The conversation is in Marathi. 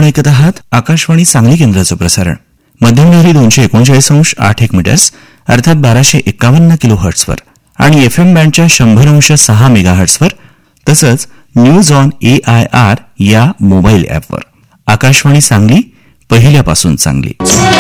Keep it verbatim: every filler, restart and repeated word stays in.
आपण ऐकत आहात आकाशवाणी सांगली केंद्राचं प्रसारण. मध्यमलहरी दोनशे एकोणचाळीस अंश आठ एक मीटर्स अर्थात बाराशे एक्कावन्न किलो हर्ट्सवर आणि एफ एम बँडच्या शंभर अंश सहा मेगा हर्ट्सवर तसंच news on A I R या मोबाईल ॲपवर. आकाशवाणी सांगली, पहिल्यापासून चांगली.